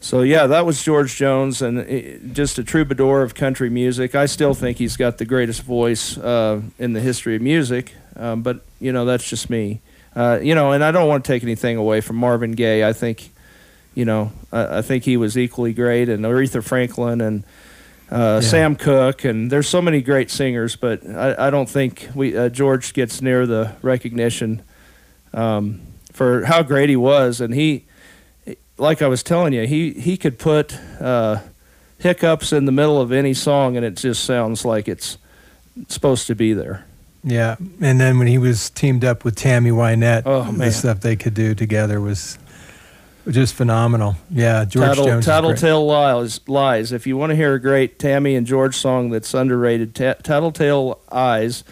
So, yeah, that was George Jones, and just a troubadour of country music. I still think he's got the greatest voice in the history of music, but, that's just me. And I don't want to take anything away from Marvin Gaye. I think, I think he was equally great, and Aretha Franklin and Sam Cooke, and there's so many great singers, but I don't think George gets near the recognition for how great he was, and he... Like I was telling you, he could put hiccups in the middle of any song, and it just sounds like it's supposed to be there. Yeah, and then when he was teamed up with Tammy Wynette, the stuff they could do together was just phenomenal. Yeah, George Jones. Tattletale Lies. If you want to hear a great Tammy and George song that's underrated, Tattletale Eyes,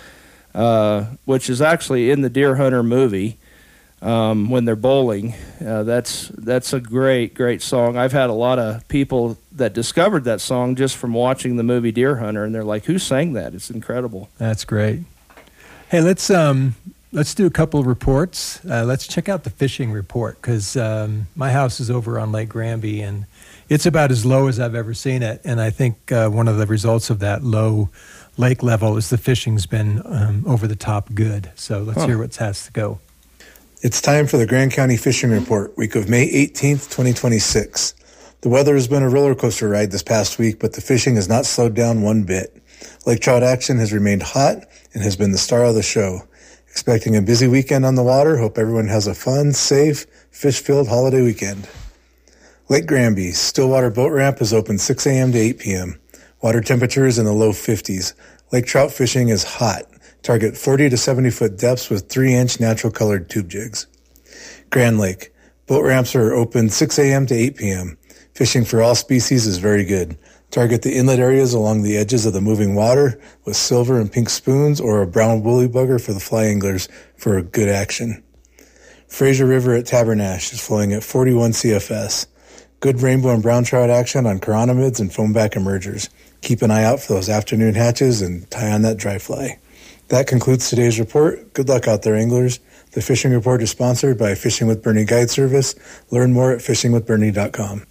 which is actually in the Deer Hunter movie. When they're bowling, that's a great song. I've had a lot of people that discovered that song just from watching the movie Deer Hunter, and they're like, "Who sang that?" It's incredible. That's great. Hey, let's do a couple of reports. Let's check out the fishing report, because my house is over on Lake Granby, and it's about as low as I've ever seen it. And I think one of the results of that low lake level is the fishing's been over the top good. So let's hear what has to go. It's time for the Grand County Fishing Report, week of May 18th, 2026. The weather has been a roller coaster ride this past week, but the fishing has not slowed down one bit. Lake trout action has remained hot and has been the star of the show. Expecting a busy weekend on the water. Hope everyone has a fun, safe, fish-filled holiday weekend. Lake Granby, Stillwater Boat Ramp is open 6 a.m. to 8 p.m. Water temperature is in the low 50s. Lake trout fishing is hot. Target 40 to 70 foot depths with 3-inch natural colored tube jigs. Grand Lake. Boat ramps are open 6 a.m. to 8 p.m. Fishing for all species is very good. Target the inlet areas along the edges of the moving water with silver and pink spoons or a brown woolly bugger for the fly anglers for good action. Fraser River at Tabernash is flowing at 41 CFS. Good rainbow and brown trout action on chironomids and foamback emergers. Keep an eye out for those afternoon hatches and tie on that dry fly. That concludes today's report. Good luck out there, anglers. The Fishing Report is sponsored by Fishing with Bernie Guide Service. Learn more at fishingwithbernie.com.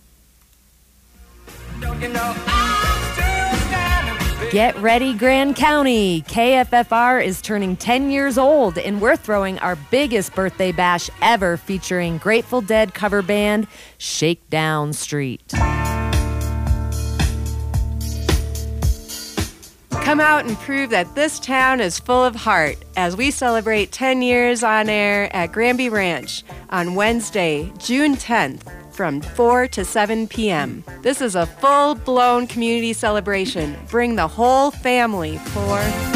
Get ready, Grand County. KFFR is turning 10 years old, and we're throwing our biggest birthday bash ever featuring Grateful Dead cover band Shakedown Street. Come out and prove that this town is full of heart as we celebrate 10 years on air at Granby Ranch on Wednesday, June 10th from 4 to 7 p.m. This is a full-blown community celebration. Bring the whole family for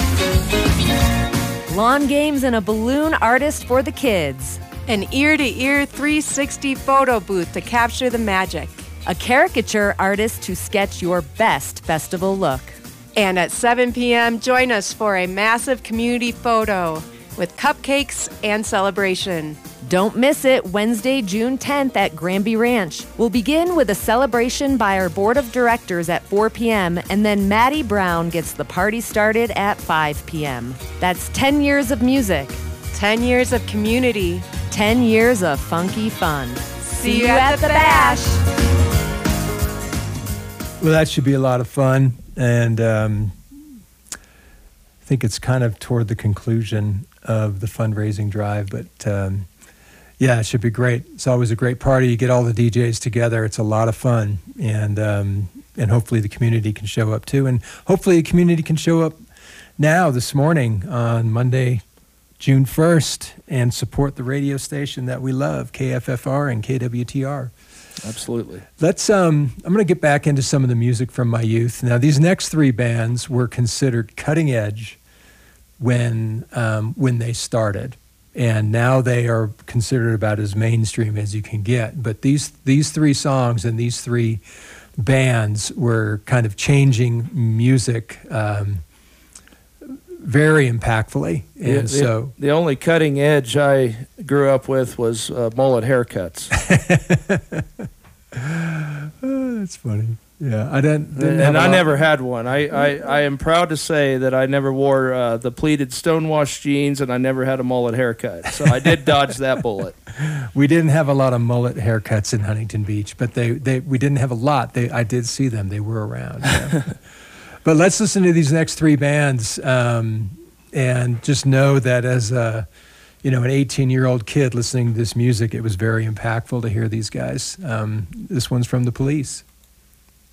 lawn games and a balloon artist for the kids. An ear-to-ear 360 photo booth to capture the magic. A caricature artist to sketch your best festival look. And at 7 p.m., join us for a massive community photo with cupcakes and celebration. Don't miss it, Wednesday, June 10th at Granby Ranch. We'll begin with a celebration by our board of directors at 4 p.m., and then Maddie Brown gets the party started at 5 p.m. That's 10 years of music. 10 years of community. 10 years of funky fun. See you at the bash. Well, that should be a lot of fun. And I think it's kind of toward the conclusion of the fundraising drive. But, yeah, it should be great. It's always a great party. You get all the DJs together. It's a lot of fun. And hopefully the community can show up, too. And hopefully the community can show up now this morning on Monday, June 1st, and support the radio station that we love, KFFR and KWTR. Absolutely. I'm going to get back into some of the music from my youth. Now, these next three bands were considered cutting edge when they started, and now they are considered about as mainstream as you can get. But these three songs and these three bands were kind of changing music very impactfully. And the only cutting edge I grew up with was mullet haircuts. That's funny. Yeah, I didn't have And a I lot- never had one. I am proud to say that I never wore the pleated stonewashed jeans, and I never had a mullet haircut. So I did dodge that bullet. We didn't have a lot of mullet haircuts in Huntington Beach, but we didn't have a lot. I did see them. They were around. Yeah. But let's listen to these next three bands, and just know that as an 18-year-old kid listening to this music, it was very impactful to hear these guys. This one's from The Police.